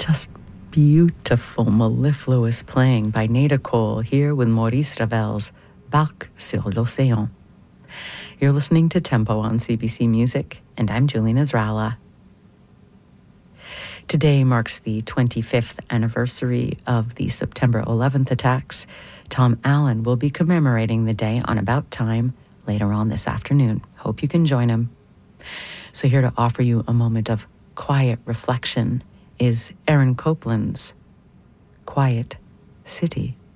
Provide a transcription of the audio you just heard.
Just beautiful mellifluous playing by Nada Cole here with Maurice Ravel's Barque sur l'Océan. You're listening to Tempo on CBC Music, and I'm Julie Nasrallah. Today marks the 25th anniversary of the September 11th attacks. Tom Allen will be commemorating the day on About Time later on this afternoon. Hope you can join him. So here to offer you a moment of quiet reflection is Aaron Copland's Quiet City.